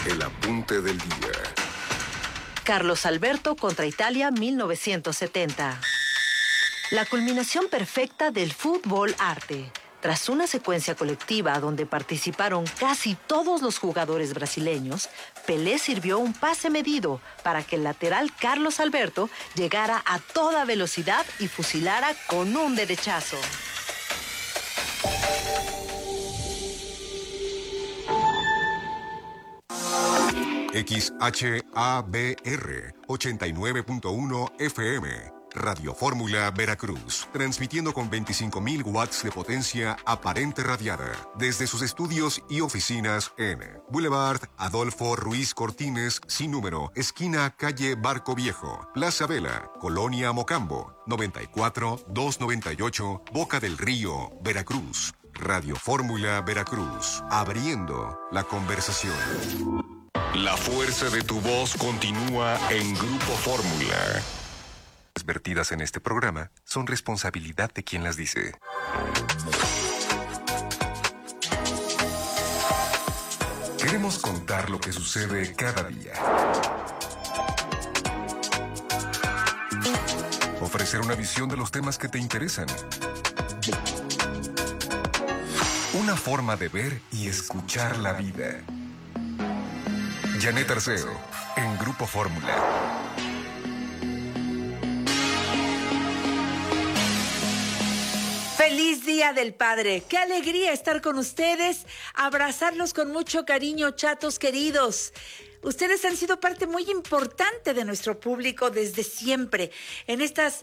El apunte del día. Carlos Alberto contra Italia 1970. La culminación perfecta del fútbol arte. Tras una secuencia colectiva donde participaron casi todos los jugadores brasileños, Pelé sirvió un pase medido para que el lateral Carlos Alberto llegara a toda velocidad y fusilara con un derechazo. XHABR 89.1 FM. Radio Fórmula Veracruz, transmitiendo con 25.000 watts de potencia aparente radiada desde sus estudios y oficinas en Boulevard Adolfo Ruiz Cortines, sin número, esquina calle Barco Viejo, Plaza Vela, Colonia Mocambo, 94-298, Boca del Río, Veracruz. Radio Fórmula Veracruz, abriendo la conversación. La fuerza de tu voz continúa en Grupo Fórmula. Las vertidas en este programa son responsabilidad de quien las dice. Queremos contar lo que sucede cada día. Ofrecer una visión de los temas que te interesan. Una forma de ver y escuchar la vida. Janet Arceo, en Grupo Fórmula. ¡Feliz Día del Padre! ¡Qué alegría estar con ustedes! Abrazarlos con mucho cariño, chatos queridos. Ustedes han sido parte muy importante de nuestro público desde siempre. En estas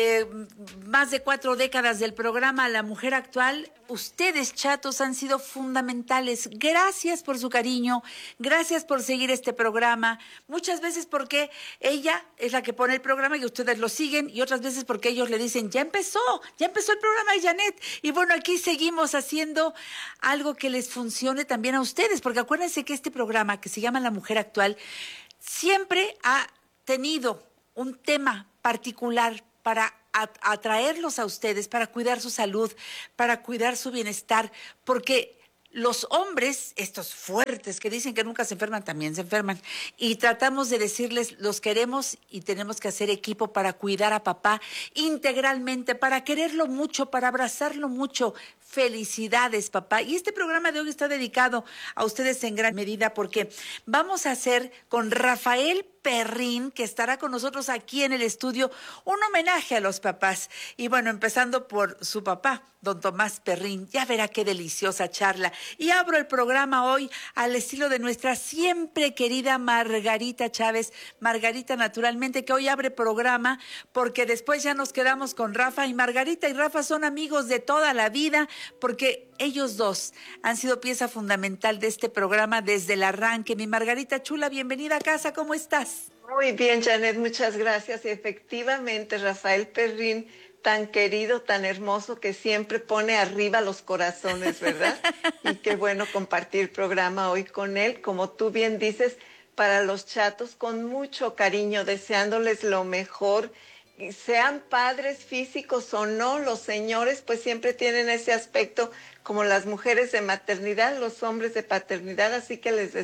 más de 4 décadas del programa La Mujer Actual, ustedes, chatos, han sido fundamentales. Gracias por su cariño, gracias por seguir este programa. Muchas veces porque ella es la que pone el programa y ustedes lo siguen, y otras veces porque ellos le dicen, ya empezó el programa de Janet. Y bueno, aquí seguimos haciendo algo que les funcione también a ustedes, porque acuérdense que este programa, que se llama La Mujer Actual, siempre ha tenido un tema particular para atraerlos a ustedes, para cuidar su salud, para cuidar su bienestar, porque los hombres, estos fuertes que dicen que nunca se enferman, también se enferman. Y tratamos de decirles, los queremos y tenemos que hacer equipo para cuidar a papá integralmente, para quererlo mucho, para abrazarlo mucho. Felicidades, papá. Y este programa de hoy está dedicado a ustedes en gran medida porque vamos a hacer con Rafael Perrín, que estará con nosotros aquí en el estudio, un homenaje a los papás. Y bueno, empezando por su papá, don Tomás Perrín. Ya verá qué deliciosa charla. Y abro el programa hoy al estilo de nuestra siempre querida Margarita Chávez. Margarita, naturalmente, que hoy abre programa porque después ya nos quedamos con Rafa. Y Margarita y Rafa son amigos de toda la vida porque ellos dos han sido pieza fundamental de este programa desde el arranque. Mi Margarita chula, bienvenida a casa. ¿Cómo estás? Muy bien, Janet, muchas gracias. Y efectivamente, Rafael Perrín, tan querido, tan hermoso, que siempre pone arriba los corazones, ¿verdad? Y qué bueno compartir programa hoy con él, como tú bien dices, para los chatos, con mucho cariño, deseándoles lo mejor. Sean padres físicos o no, los señores pues siempre tienen ese aspecto, como las mujeres de maternidad, los hombres de paternidad, así que les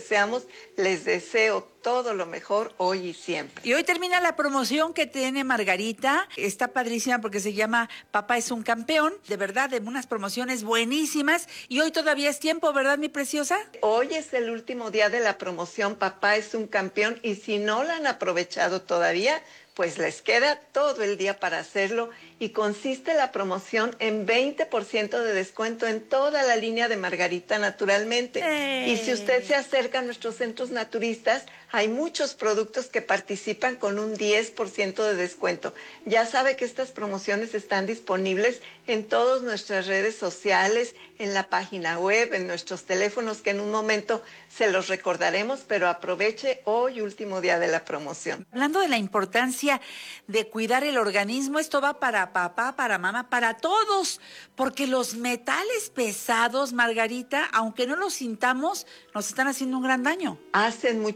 deseo todo lo mejor hoy y siempre. Y hoy termina la promoción que tiene Margarita, está padrísima porque se llama Papá es un campeón, de verdad, de unas promociones buenísimas, y hoy todavía es tiempo, ¿verdad, mi preciosa? Hoy es el último día de la promoción Papá es un campeón, y si no la han aprovechado todavía, pues les queda todo el día para hacerlo, y consiste la promoción en 20% de descuento en toda la línea de Margarita, naturalmente. Y si usted se acerca a nuestros centros naturistas, hay muchos productos que participan con un 10% de descuento. Ya sabe que estas promociones están disponibles en todas nuestras redes sociales, en la página web, en nuestros teléfonos, que en un momento se los recordaremos, pero aproveche hoy, último día de la promoción. Hablando de la importancia de cuidar el organismo, esto va para papá, para mamá, para todos, porque los metales pesados, Margarita, aunque no los sintamos, nos están haciendo un gran daño. Hacen muchísimo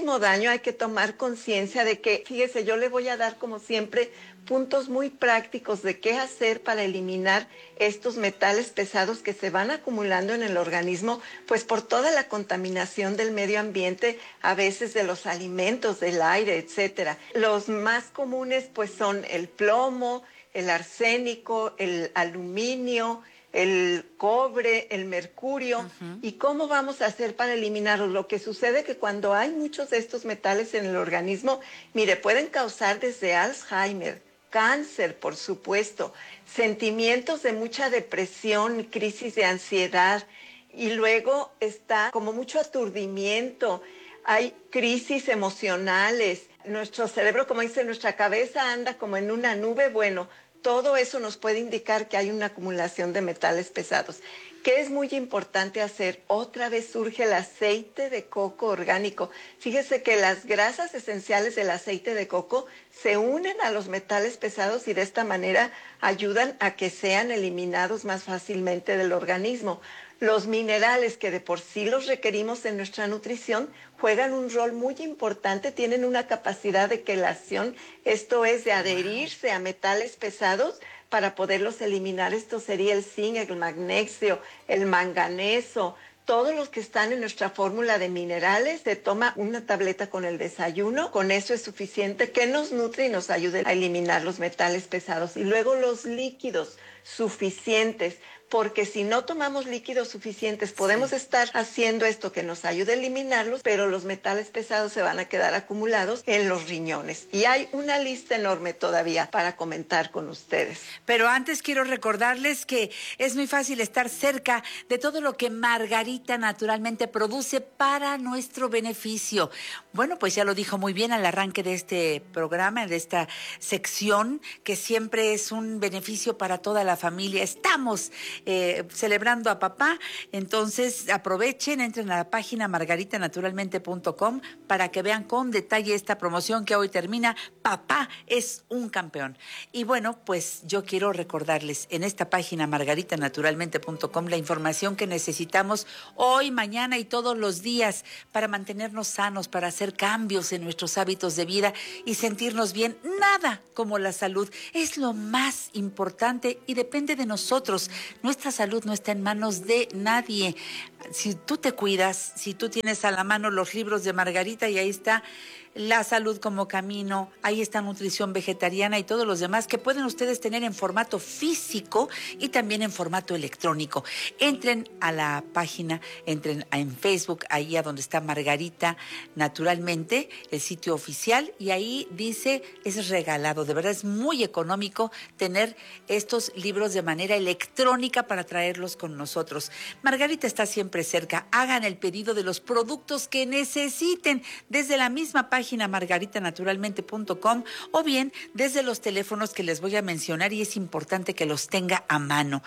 muchísimo daño. Hay que tomar conciencia de que, fíjese, yo le voy a dar como siempre puntos muy prácticos de qué hacer para eliminar estos metales pesados que se van acumulando en el organismo, pues por toda la contaminación del medio ambiente, a veces de los alimentos, del aire, etcétera. Los más comunes pues son el plomo, el arsénico, el aluminio, el cobre, el mercurio. ¿Y cómo vamos a hacer para eliminarlos? Lo que sucede es que cuando hay muchos de estos metales en el organismo, mire, pueden causar desde Alzheimer, cáncer, por supuesto, sentimientos de mucha depresión, crisis de ansiedad, y luego está como mucho aturdimiento, hay crisis emocionales, nuestro cerebro, como dice, nuestra cabeza anda como en una nube. Bueno, todo eso nos puede indicar que hay una acumulación de metales pesados. ¿Qué es muy importante hacer? Otra vez surge el aceite de coco orgánico. Fíjese que las grasas esenciales del aceite de coco se unen a los metales pesados y de esta manera ayudan a que sean eliminados más fácilmente del organismo. Los minerales, que de por sí los requerimos en nuestra nutrición, juegan un rol muy importante, tienen una capacidad de quelación, esto es, de adherirse a metales pesados para poderlos eliminar. Esto sería el zinc, el magnesio, el manganeso, todos los que están en nuestra fórmula de minerales. Se toma una tableta con el desayuno, con eso es suficiente, que nos nutre y nos ayude a eliminar los metales pesados. Y luego los líquidos suficientes, porque si no tomamos líquidos suficientes, podemos estar haciendo esto que nos ayude a eliminarlos, pero los metales pesados se van a quedar acumulados en los riñones. Y hay una lista enorme todavía para comentar con ustedes. Pero antes quiero recordarles que es muy fácil estar cerca de todo lo que Margarita naturalmente produce para nuestro beneficio. Bueno, pues ya lo dijo muy bien al arranque de este programa, de esta sección, que siempre es un beneficio para toda la familia. Estamos celebrando a papá, entonces aprovechen, entren a la página margaritanaturalmente.com para que vean con detalle esta promoción que hoy termina. Papá es un campeón. Y bueno, pues yo quiero recordarles en esta página margaritanaturalmente.com la información que necesitamos hoy, mañana y todos los días para mantenernos sanos, para hacer cambios en nuestros hábitos de vida y sentirnos bien. Nada como la salud es lo más importante y depende de nosotros. Nuestra salud no está en manos de nadie. Si tú te cuidas, si tú tienes a la mano los libros de Margarita y ahí está La salud como camino, ahí está Nutrición vegetariana y todos los demás que pueden ustedes tener en formato físico y también en formato electrónico. Entren a la página, entren en Facebook, ahí a donde está Margarita Naturalmente, el sitio oficial, y ahí dice, es regalado, de verdad es muy económico tener estos libros de manera electrónica para traerlos con nosotros. Margarita está siempre cerca, hagan el pedido de los productos que necesiten desde la misma página margaritanaturalmente.com o bien desde los teléfonos que les voy a mencionar y es importante que los tenga a mano.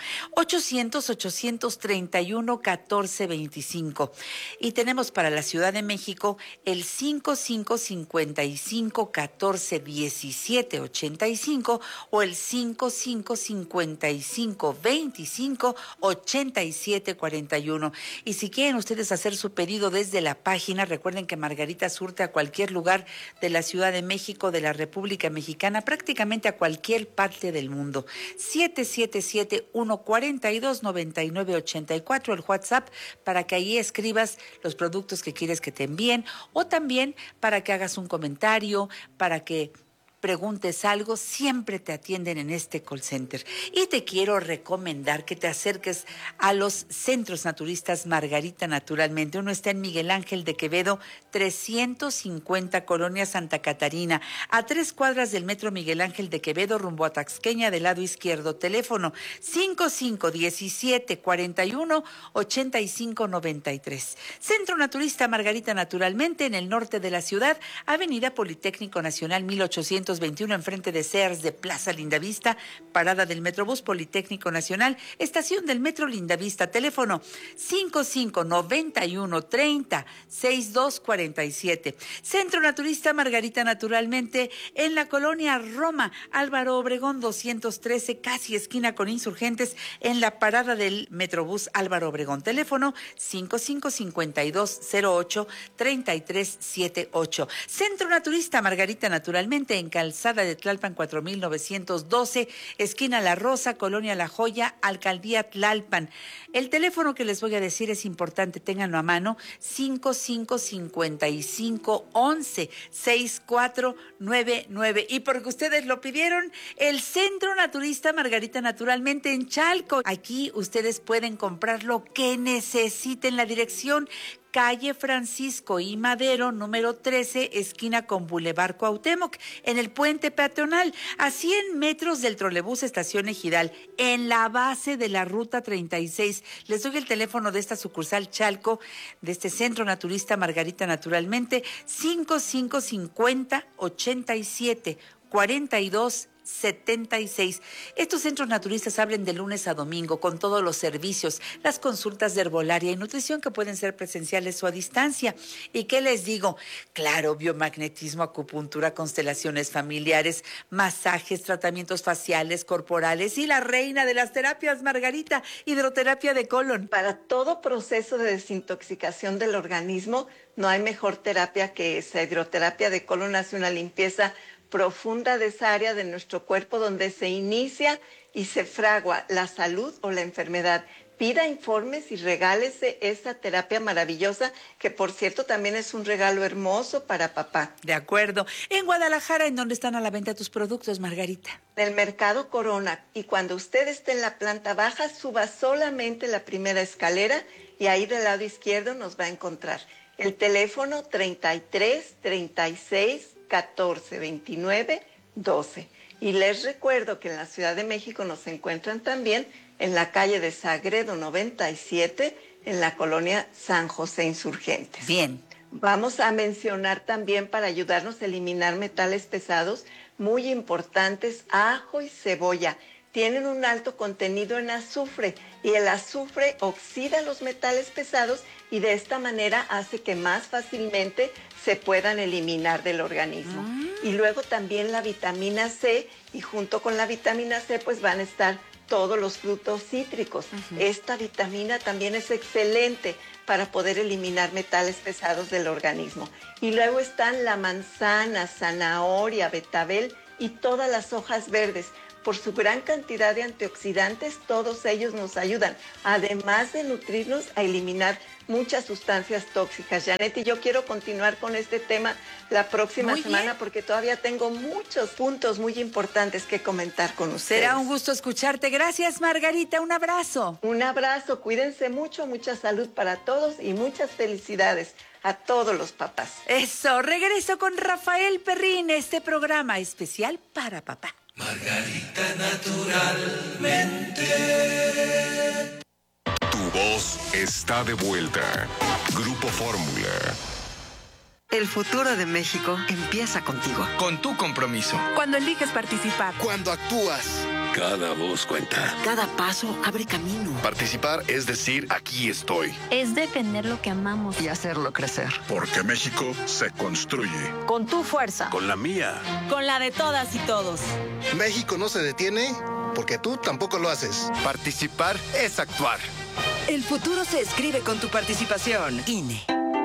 800-831-1425. Y tenemos para la Ciudad de México el 5555-1417-85 o el 5555-25-8741. Y si quieren ustedes hacer su pedido desde la página, recuerden que Margarita surte a cualquier lugar de la Ciudad de México, de la República Mexicana, prácticamente a cualquier parte del mundo. 777-142-9984, el WhatsApp, para que ahí escribas los productos que quieres que te envíen, o también para que hagas un comentario, para que preguntes algo, siempre te atienden en este call center. Y te quiero recomendar que te acerques a los centros naturistas Margarita Naturalmente. Uno está en Miguel Ángel de Quevedo, 350, Colonia Santa Catarina, a 3 cuadras del metro Miguel Ángel de Quevedo, rumbo a Taxqueña, del lado izquierdo. Teléfono 551741-8593. Centro Naturista Margarita Naturalmente, en el norte de la ciudad, Avenida Politécnico Nacional 1800 221 enfrente de Sears de Plaza Lindavista, parada del Metrobús Politécnico Nacional, estación del Metro Lindavista, teléfono 5591306247. Centro Naturista Margarita Naturalmente en la colonia Roma, Álvaro Obregón 213, casi esquina con Insurgentes, en la parada del Metrobús Álvaro Obregón, teléfono 5552083378. Centro Naturista Margarita Naturalmente en Calzada de Tlalpan 4912, esquina La Rosa, colonia La Joya, alcaldía Tlalpan. El teléfono que les voy a decir es importante, ténganlo a mano, 5555116499. Y porque ustedes lo pidieron, el Centro Naturista Margarita Naturalmente en Chalco. Aquí ustedes pueden comprar lo que necesiten. La dirección: calle Francisco I. Madero, número 13, esquina con Boulevard Cuauhtémoc, en el puente peatonal, a 100 metros del trolebús Estación Ejidal, en la base de la ruta 36. Les doy el teléfono de esta sucursal Chalco, de este Centro Naturista Margarita Naturalmente, 5550-87-4276. Estos centros naturistas abren de lunes a domingo con todos los servicios, las consultas de herbolaria y nutrición que pueden ser presenciales o a distancia. ¿Y qué les digo? Claro, biomagnetismo, acupuntura, constelaciones familiares, masajes, tratamientos faciales, corporales y la reina de las terapias, Margarita, hidroterapia de colon. Para todo proceso de desintoxicación del organismo, no hay mejor terapia que esa. Hidroterapia de colon hace una limpieza profunda de esa área de nuestro cuerpo donde se inicia y se fragua la salud o la enfermedad. Pida informes y regálese esa terapia maravillosa, que por cierto también es un regalo hermoso para papá. De acuerdo. En Guadalajara, ¿en dónde están a la venta tus productos, Margarita? En el Mercado Corona. Y cuando usted esté en la planta baja, suba solamente la primera escalera y ahí del lado izquierdo nos va a encontrar. El teléfono 33 36 14 29 12. Y les recuerdo que en la Ciudad de México nos encuentran también en la calle de Sagredo 97, en la colonia San José Insurgentes. Bien. Vamos a mencionar también, para ayudarnos a eliminar metales pesados muy importantes, ajo y cebolla. Tienen un alto contenido en azufre y el azufre oxida los metales pesados y de esta manera hace que más fácilmente se puedan eliminar del organismo. Y luego también la vitamina C, y junto con la vitamina C pues van a estar todos los frutos cítricos. Esta vitamina también es excelente para poder eliminar metales pesados del organismo. Y luego están la manzana, zanahoria, betabel y todas las hojas verdes. Por su gran cantidad de antioxidantes, todos ellos nos ayudan, además de nutrirnos, a eliminar muchas sustancias tóxicas. Janet, y yo quiero continuar con este tema la próxima semana porque todavía tengo muchos puntos muy importantes que comentar con ustedes. Será un gusto escucharte. Gracias, Margarita. Un abrazo. Un abrazo. Cuídense mucho, mucha salud para todos y muchas felicidades a todos los papás. Eso. Regreso con Rafael Perrín, este programa especial para papá. Margarita naturalmente. Tu voz está de vuelta. Grupo Fórmula. El futuro de México empieza contigo. Con tu compromiso. Cuando eliges participar. Cuando actúas. Cada voz cuenta. Cada paso abre camino. Participar es decir, aquí estoy. Es defender lo que amamos. Y hacerlo crecer. Porque México se construye. Con tu fuerza. Con la mía. Con la de todas y todos. México no se detiene porque tú tampoco lo haces. Participar es actuar. El futuro se escribe con tu participación. INE.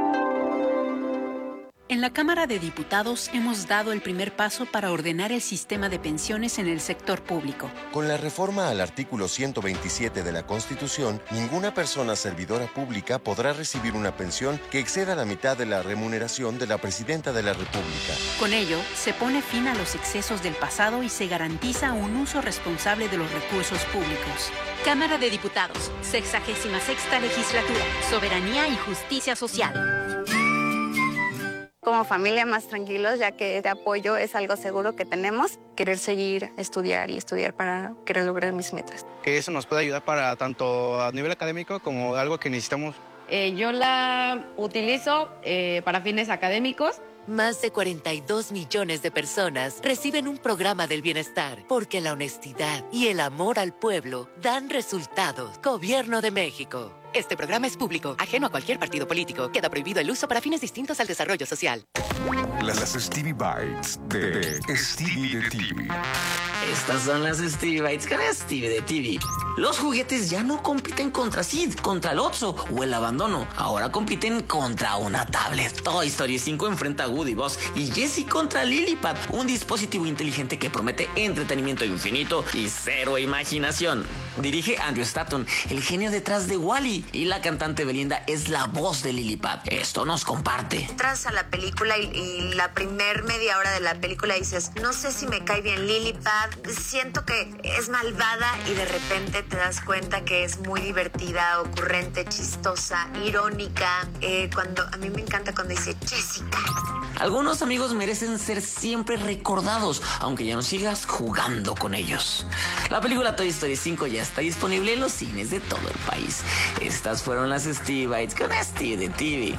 En la Cámara de Diputados hemos dado el primer paso para ordenar el sistema de pensiones en el sector público. Con la reforma al artículo 127 de la Constitución, ninguna persona servidora pública podrá recibir una pensión que exceda la mitad de la remuneración de la Presidenta de la República. Con ello, se pone fin a los excesos del pasado y se garantiza un uso responsable de los recursos públicos. Cámara de Diputados, 66ª Legislatura, Soberanía y Justicia Social. Como familia más tranquilos, ya que este apoyo es algo seguro que tenemos. Querer seguir, estudiar para querer lograr mis metas. Que eso nos puede ayudar para tanto a nivel académico como algo que necesitamos. Yo la utilizo para fines académicos Más de 42 millones de personas reciben un programa del bienestar porque la honestidad y el amor al pueblo dan resultados. Gobierno de México. Este programa es público, ajeno a cualquier partido político. Queda prohibido el uso para fines distintos al desarrollo social. Las Stevie Bites de Stevie de TV. Estas son las Stevie Bites con Stevie de TV. Los juguetes ya no compiten contra Sid, contra el Otso o el abandono. Ahora compiten contra una tablet. Toy Story 5 enfrenta a Woody, Buzz y Jessie contra Lillipad, un dispositivo inteligente que promete entretenimiento infinito y cero imaginación. Dirige Andrew Stanton, el genio detrás de Wall-E, y la cantante Belinda es la voz de Lillipad. Esto nos comparte. Entras a la película y la primer media hora de la película dices, no sé si me cae bien Lillipad, siento que es malvada, y de repente te das cuenta que es muy divertida, ocurrente, chistosa, irónica. A mí me encanta cuando dice Jessica. Algunos amigos merecen ser siempre recordados, aunque ya no sigas jugando con ellos. La película Toy Story 5 ya está disponible en los cines de todo el país. Estas fueron las Stevie Bites con Stevie de TV.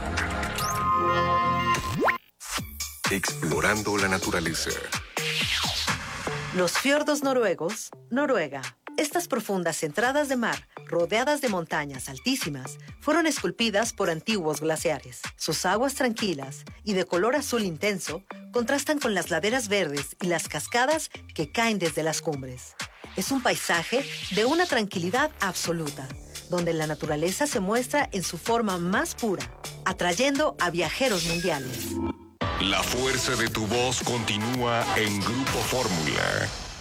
Explorando la naturaleza. Los fiordos noruegos, Noruega. Estas profundas entradas de mar, rodeadas de montañas altísimas, fueron esculpidas por antiguos glaciares. Sus aguas tranquilas y de color azul intenso contrastan con las laderas verdes y las cascadas que caen desde las cumbres. Es un paisaje de una tranquilidad absoluta, donde la naturaleza se muestra en su forma más pura, atrayendo a viajeros mundiales. La fuerza de tu voz continúa en Grupo Fórmula.